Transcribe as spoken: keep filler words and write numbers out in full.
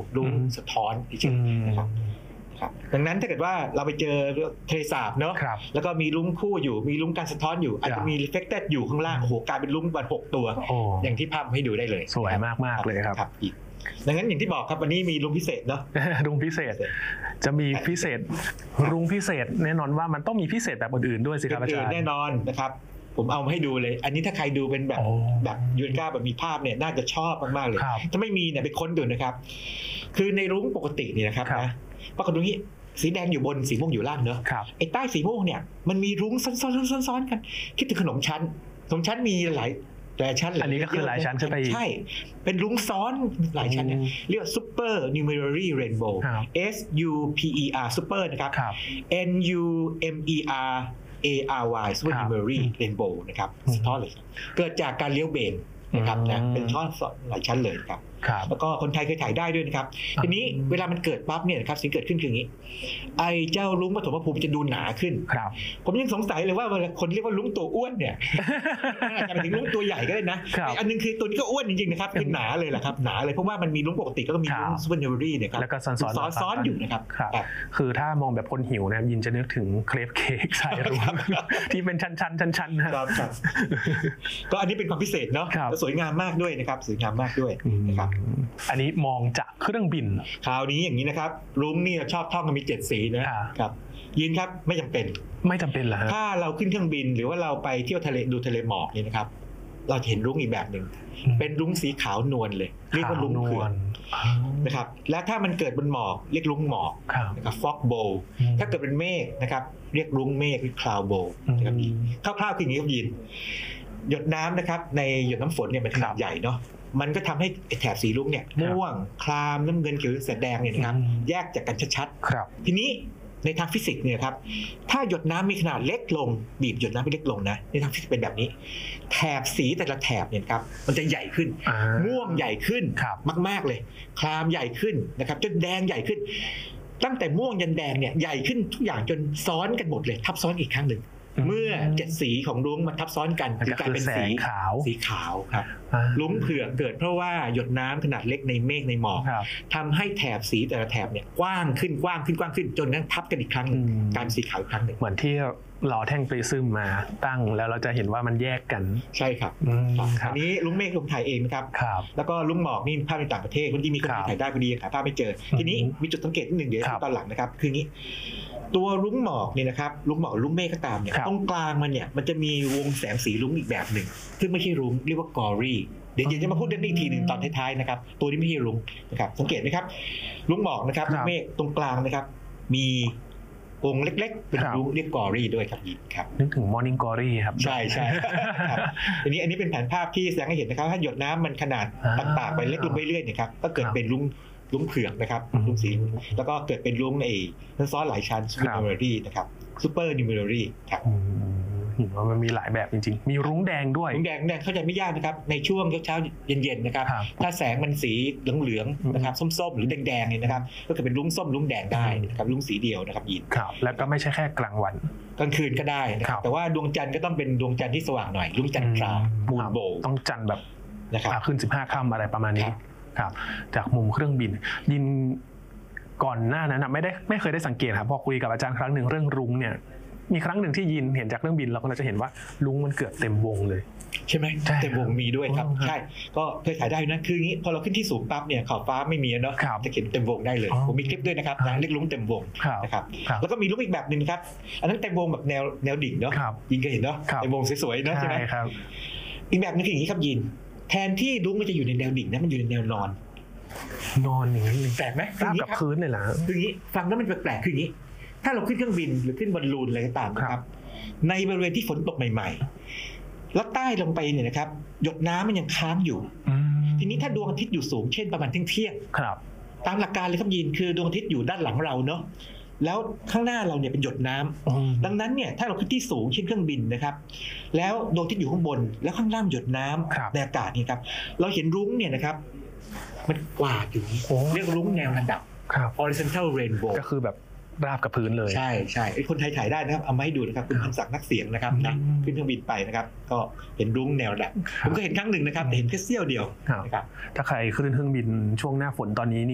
รุ้งสะท้อนเฉยๆนะครับดังนั้นถ้าเกิดว่าเราไปเจอทะเลสาบเนาะแล้วก็มีรุ้งคู่อยู่มีรุ้งการสะท้อนอยู่อาจจะมี reflected อยู่ข้างล่างโอ้โหกลายเป็นรุ้งวันหกตัวอย่างที่ภาพให้ดูได้เลยสวยมากๆเลยครับดังนั้นอย่างที่บอกครับวันนี้มีรุ้งพิเศษเนาะรุ้งพิเศษจะมีพิเศษรุ้งพิเศษแน่นอนว่ามันต้องมีพิเศษแบบอื่นๆด้วยสิครับอาจารย์แน่นอนนะครับผมเอามาให้ดูเลยอันนี้ถ้าใครดูเป็นแบบแบบยูนก้าแบบมีภาพเนี่ยน่าจะชอบมากๆเลยถ้าไม่มีเนี่ยไปค้นดูนะครับคือในรุ้งปกตินี่นะครับนะปรากฏตรงนี้สีแดงอยู่บนสีม่วงอยู่ล่างเนอะไอ้ใต้สีม่วงเนี่ยมันมีรุ้งซ้อนๆๆๆกันคิดถึงขนมชั้นขนมชั้นมีหลายหลายชั้นอันนี้ก็คือหลายชั้นใช่ไหมใช่เป็นรุ้งซ้อนหลายชั้นเนี่ยเรียกว่า super numerary rainbow S U P E R super นะครับ N U M E R A R Y super numerary rainbow นะครับสะท้อนเลยเกิดจากการเลี้ยวเบนนะครับนะเป็นช่อหลายชั้นเลยครับแล้วก็คนไทยเคยถ่ายได้ด้วยนะครับทีนี้เวลามันเกิดปั๊บเนี่ยนะครับสิ่งเกิดขึ้นคืออย่างนี้ไอ้เจ้ารุ้งปฐมภูมิจะดูหนาขึ้นผมยังสงสัยเลยว่าเวลาคนเรียกว่ารุ้งตัวอ้วนเนี่ยอาจจะเป็นถึงรุ้งตัวใหญ่ก็ได้นะอันนึงคือตัวนี้ก็อ้วนจริงๆนะครับคือหนาเลยแหละครับหนาเลยเพราะว่ามันมีรุ้งปกติก็มีรุ้งซูเปอร์เนเวอรี่เนี่ยครับแล้วก็ซ้อนๆซ้อนอยู่นะครับคือถ้ามองแบบคนหิวนะยินจะนึกถึงเครปเค้กใส่รุ้งที่เป็นชั้นๆชั้นๆนะครับก็อันนี้เป็นความพิเศษเนาะและสวยงามมากด้วยนะครับสวยงามมากด้วยนะครับอันนี้มองจากเครื่องบินคราวนี้อย่างนี้นะครับรุ้งนี่ชอบท่องกันมีเจ็ดสีนะครับยินครับไม่จำเป็นไม่จำเป็นเหรอถ้าเราขึ้นเครื่องบินหรือว่าเราไปเที่ยวทะเลดูทะเลหมอกนี่นะครับเราเห็นรุ้งอีกแบบหนึ่งเป็นรุ้งสีขาวนวลเลยเรียกว่ารุ้งเผือกนะครับและถ้ามันเกิดบนหมอกเรียกรุ้งหมอกนะครับฟอกโบว์ถ้าเกิดเป็นเมฆนะครับเรียกรุ้งเมฆหรือคลาวด์โบว์นะครับคร่าวๆคืออย่างนี้ครับยินหยดน้ำนะครับในหยดน้ำฝนเนี่ยมันขนาดใหญ่เนาะมันก็ทำให้แถบสีรุ้งเนี่ยม่วงครามน้ำเงินเขียวแดงเนี่ยนะครับแยกจากกันชัดๆทีนี้ในทางฟิสิกส์เนี่ยครับถ้าหยดน้ำมีขนาดเล็กลงบีบหยดน้ำให้เล็กลงนะในทางฟิสิกส์เป็นแบบนี้แถบสีแต่ละแถบเนี่ยครับมันจะใหญ่ขึ้นม่วงใหญ่ขึ้นมากๆเลยครามใหญ่ขึ้นนะครับจนแดงใหญ่ขึ้นตั้งแต่ม่วงยันแดงเนี่ยใหญ่ขึ้นทุกอย่างจนซ้อนกันหมดเลยทับซ้อนอีกครั้งหนึ่งเมื่อเจ็ดสีของรุ้งมาทับซ้อนกันจะกลายเป็นสีขาวสีขาวครับรุ้งเผือกเกิดเพราะว่าหยดน้ำขนาดเล็กในเมฆในหมอกทำให้แถบสีแต่ละแถบเนี่ยกว้างขึ้นกว้างขึ้นกว้างขึ้นจนนั้นทับกันอีกครั้งกลายเป็นสีขาวอีกครั้งหนึ่งเหมือนที่เราแท่งปริซึมมาตั้งแล้วเราจะเห็นว่ามันแยกกันใช่ครับอันนี้รุ้งเมฆรุ้งถ่ายเองนะครับแล้วก็รุ้งหมอกนี่ภาพในต่างประเทศคนที่มีคนถ่ายได้พอดีหาภาพไม่เจอทีนี้มีจุดสังเกตนิดหนึ่งเดี๋ยวตอนหลังนะครับคืองี้ตัวรุ้งหมอกเนี่ยนะครับรุ้งหมอกรุ้งเมฆก็ตามเนี่ยตรงกลางมันเนี่ยมันจะมีวงแสงสีรุ้งอีกแบบหนึ่งซึ่งไม่ใช่รุ้งเรียกว่ากอรี่เดี๋ยวจะมาพูดเรื่องนี้อีกทีหนึ่งตอนท้ายๆนะครับตัวนี้ไม่ใช่รุ้งนะครับสังเกตไหมครับรุ้งหมอกนะครับรุ้งเมฆตรงกลางนะครับมีวงเล็กๆเป็นรุ้งเรียกกอรี่ด้วยครับยินครับนึกถึง Morning Glory ครับใช่ใช่อันนี้อันนี้เป็นแผนภาพที่แสดงให้เห็นนะครับถ้าหยดน้ำมันขนาดต่างๆไปเล็กลงไปเรื่อยๆนะครับก็เกิดเป็นรุ้งรุ้งเผือกนะครับรุ้งสีแล้วก็เกิดเป็นรุ้งไอ้ซ้อนหลายชั้นซูเปอร์นิเมอรี่นะครับซูเปอร์นิเมอรี่ครับเห็นว่ามันมีหลายแบบจริงๆมีรุ้งแดงด้วยรุ้งแดงแดงเข้าใจไม่ยากนะครับในช่วงเช้าเย็นๆนะครับถ้าแสงมันสีเหลืองๆนะครับส้มๆหรือแดงๆเนี่ยนะครับก็จะเป็นรุ้งส้มรุ้งแดงได้นะครับรุ้งสีเดียวนะครับยินครับแล้วก็ไม่ใช่แค่กลางวันกลางคืนก็ได้นะครับแต่ว่าดวงจันทร์ก็ต้องเป็นดวงจันทร์ที่สว่างหน่อยรุ้งจันทรามูนโบต้องจันทร์แบบนะครับขึ้นสิบห้าค่ำอะไรประมาณนี้ครับจากมุมเครื่องบินยินก่อนหน้านั้นนะไม่ได้ไม่เคยได้สังเกตครับพอคุยกับอาจารย์ครั้งหนึ่งเรื่องรุ้งเนี่ยมีครั้งหนึ่งที่ยินเห็นจากเครื่องบินเราก็จะเห็นว่ารุ้งมันเกือบเต็มวงเลยใช่ไหมเต็มวงมีด้วยครับใช่ก็เคยถ่ายได้นะคืออย่างนี้พอเราขึ้นที่สูงปั๊บเนี่ยขอบฟ้าไม่มีเนาะจะเห็นเต็มวงได้เลยผมมีคลิปด้วยนะครับนะเรียกรุ้งเต็มวงนะครับแล้วก็มีรุ้งอีกแบบนึงครับอันนั้นเต็มวงแบบแนวแนวดิ่งเนาะยินเคยเห็นเนาะเต็มวงสวยๆเนาะใช่ไหมอีกแบบนึงคืออย่างนี้ครับยินแทนที่รุ้งมันจะอยู่ในแนวดิ่งนะมันอยู่ในแนวนอนนอนอย่างนี้แปลกไหมราบกับพื้นเลยเหรอคืออย่างนี้ฟังแล้วมันแปลกๆคืออย่างนี้ถ้าเราขึ้นเครื่องบินหรือขึ้นบอลลูนอะไรก็ตามนะครับในบริเวณที่ฝนตกใหม่ๆแล้วใต้ลงไปเนี่ยนะครับหยดน้ำมันยังค้างอยู่ทีนี้ถ้าดวงอาทิตย์อยู่สูงเช่นประมาณเที่ยงตามหลักการเลยครับยินคือดวงอาทิตย์อยู่ด้านหลังเราเนาะแล้วข้างหน้าเราเนี่ยเป็นหยดน้ำดังนั้นเนี่ยถ้าเราขึ้นที่สูงเช่นเครื่องบินนะครับแล้วดวงอาทิตย์อยู่ข้างบนแล้วข้างล่างหยดน้ำในอากาศนี่ครับเราเห็นรุ้งเนี่ยนะครับมันกวาดอยู่เรียกรุ้งแนวระดับ horizontal rainbow ก็คือแบบราบกับพื้นเลยใช่ใช่ไอ้คนไทยถ่ายได้นะครับเอามาให้ดูนะครับคุณพันศักดิ์นักเสียงนะครับนะขึ้นเครื่องบินไปนะครับก็เห็นรุ้งแนวระดับผมก็เห็นครั้งหนึ่งนะครับแต่เห็นแค่เสี้ยวเดียวนะครับถ้าใครขึ้นเครื่องบินช่วงหน้าฝนตอนนี้